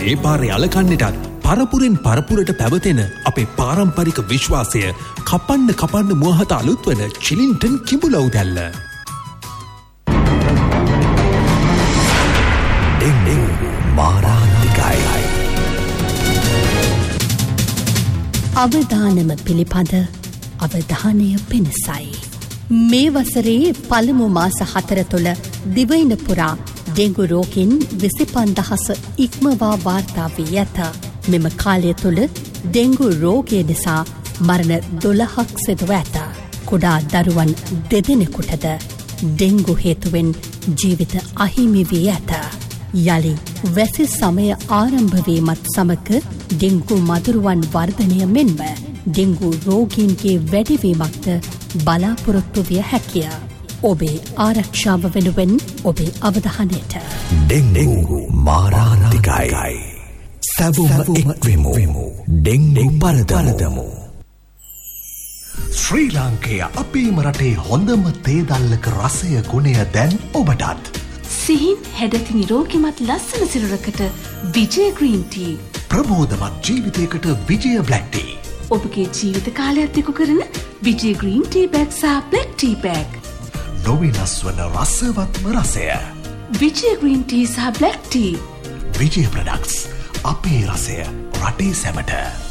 මේ පාරේ අලකන්නටත් පරපුරෙන් පරපුරට පැවතෙන අපේ පාරම්පරික විශ්වාසය කපන්න මුවහත අලුත් වන චිලින්ටන් කිඹුලව් දැල්ල. මාරාන්තිකයි. අවදානම පිළිපද අවධානය පිණිසයි. මේ වසරේ පළමු මාස 4 තුළ දිවයින පුරා ඩෙංගු රෝගීන් 25,000 ඉක්මවා වාර්තා වී ඇත. මෙම කාලය තුළ ඩෙංගු රෝගය නිසා මරණ 12ක් සිදුව ඇත. කුඩා දරුවන් 2 දෙනෙකුටද ඩෙංගු හේතුවෙන් ජීවිත අහිමි වී ඇත. යළි වැසි සමය ආරම්භ වීමත් සමග ඩෙංගු මදුරුවන් වර්ධනය මෙන්ම ඩෙංගු රෝගීන්ගේ වැඩිවීමක්ද බලාපොරොත්තු විය හැකිය. ඔබේ ආරක්ෂාව වෙනුවෙන් ඔබේ අවධානයට. ඩෙංගු මාරාන්තිකයි. සැවොම එක්වෙමු. ඩෙංගු පරදමු. ශ්‍රී ලාංකේය අපේම රටේ හොඳම තේදල්ලක රසය ගුණය දැන් ඔබටත්. සිහින් හැඩති නිරෝගිමත් ලස්සන සිරුරකට විජය ග්‍රීන් ටී. ප්‍රබෝධමත් ජීවිතයකට විජය බ්ලැක් ටී. ඔබගේ ජීවිත කාලයක් දිගු කරන විජය ග්‍රීන් ටී බෑග් සහ බ්ලැක් ටී බෑග්. නොවෙනස් වන රසවත්ම රසය. විජය ග්‍රීන් ටී සහ බ්ලැක් ටී. විජය ප්‍රොඩක්ට්ස්. අපේ රසය රටේ සැමට.